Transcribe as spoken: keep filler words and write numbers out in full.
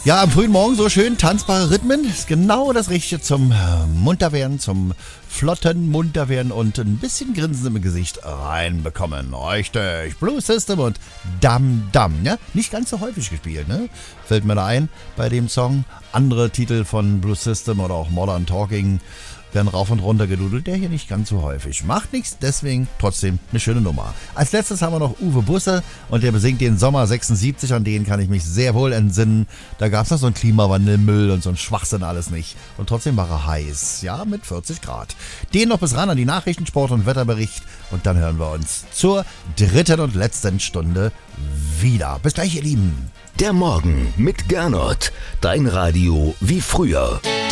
Ja, am frühen Morgen so schön tanzbare Rhythmen ist genau das Richtige zum Munterwerden, zum flotten Munterwerden und ein bisschen Grinsen im Gesicht reinbekommen. Richtig, Blue System und Dam Dam, ja? Nicht ganz so häufig gespielt, ne? Fällt mir da ein bei dem Song. Andere Titel von Blue System oder auch Modern Talking werden rauf und runter gedudelt, der hier nicht ganz so häufig. Macht nichts, deswegen trotzdem eine schöne Nummer. Als letztes haben wir noch Uwe Busse und der besingt den Sommer sechsundsiebzig, an den kann ich mich sehr wohl entsinnen. Da gab es noch so einen Klimawandelmüll und so einen Schwachsinn alles nicht. Und trotzdem war er heiß, ja, mit vierzig Grad. Den noch bis ran an die Nachrichten, Sport und Wetterbericht und dann hören wir uns zur dritten und letzten Stunde wieder. Bis gleich, ihr Lieben. Der Morgen mit Gernot. Dein Radio wie früher.